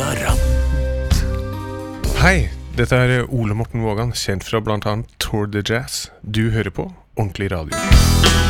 Garant. Hei, dette er Ole Morten Vågan, kjent fra blant annet Tour de Jazz. Du hører på Ordentlig Radio.